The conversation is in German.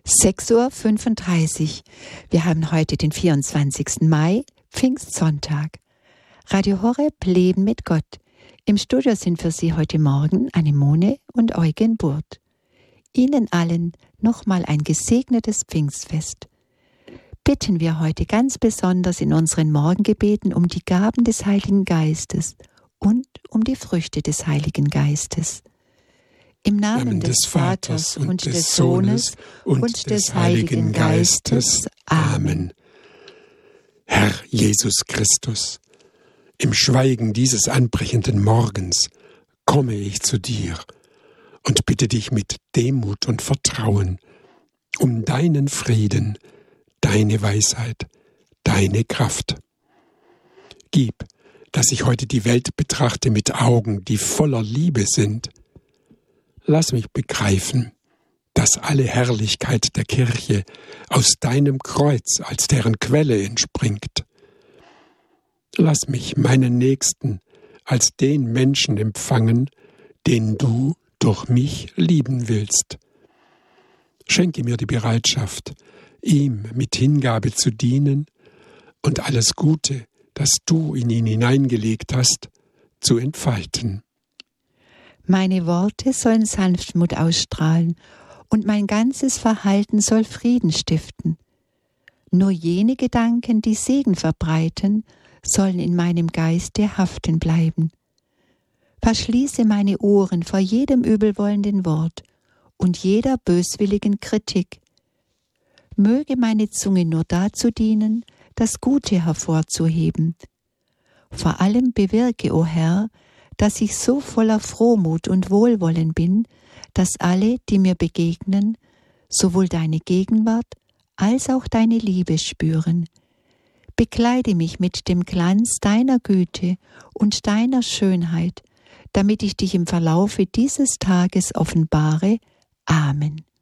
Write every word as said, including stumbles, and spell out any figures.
sechs Uhr fünfunddreißig. Wir haben heute den vierundzwanzigsten Mai, Pfingstsonntag. Radio Horeb, Leben mit Gott. Im Studio sind für Sie heute Morgen Anemone und Eugen Burt. Ihnen allen nochmal ein gesegnetes Pfingstfest. Bitten wir heute ganz besonders in unseren Morgengebeten um die Gaben des Heiligen Geistes und um die Früchte des Heiligen Geistes. Im Namen, Namen des, des Vaters und, und des Sohnes und, und des Heiligen Geistes. Amen. Herr Jesus Christus, im Schweigen dieses anbrechenden Morgens komme ich zu dir und bitte dich mit Demut und Vertrauen um deinen Frieden, deine Weisheit, deine Kraft. Gib, dass ich heute die Welt betrachte mit Augen, die voller Liebe sind. Lass mich begreifen, dass alle Herrlichkeit der Kirche aus deinem Kreuz als deren Quelle entspringt. Lass mich meinen Nächsten als den Menschen empfangen, den du durch mich lieben willst. Schenke mir die Bereitschaft, ihm mit Hingabe zu dienen und alles Gute, das du in ihn hineingelegt hast, zu entfalten. Meine Worte sollen Sanftmut ausstrahlen und mein ganzes Verhalten soll Frieden stiften. Nur jene Gedanken, die Segen verbreiten, sollen in meinem Geiste haften bleiben. Verschließe meine Ohren vor jedem übelwollenden Wort und jeder böswilligen Kritik. Möge meine Zunge nur dazu dienen, das Gute hervorzuheben. Vor allem bewirke, o Herr, dass ich so voller Frohmut und Wohlwollen bin, dass alle, die mir begegnen, sowohl deine Gegenwart als auch deine Liebe spüren. Bekleide mich mit dem Glanz deiner Güte und deiner Schönheit, damit ich dich im Verlaufe dieses Tages offenbare. Amen.